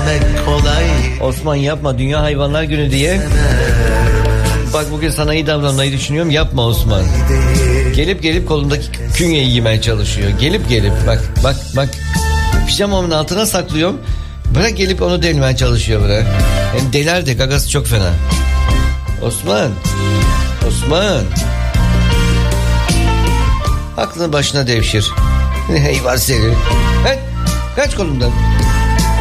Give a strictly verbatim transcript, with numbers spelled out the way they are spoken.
sevmek kolay. Osman yapma, Dünya Hayvanlar Günü diye. Bak bugün sana iyi davranmayı düşünüyorum, yapma Osman. Gelip gelip kolundaki künyeyi yemeye çalışıyor. Gelip gelip bak bak bak. Pijamamın altına saklıyorum. Bırak gelip onu delmeye çalışıyor bırak. Hem deler de gagası çok fena. Osman. Osman. Aklını başına devşir. Hey var seni. Kaç, kaç kolumdan.